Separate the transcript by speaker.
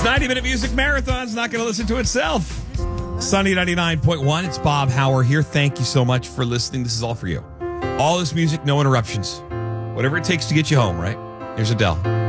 Speaker 1: 90-minute music marathon's not going to listen to itself. Sunny 99.1. It's Bob Hauer here. Thank you so much for listening. This is all for you. All this music, no interruptions. Whatever it takes to get you home, right? Here's Adele.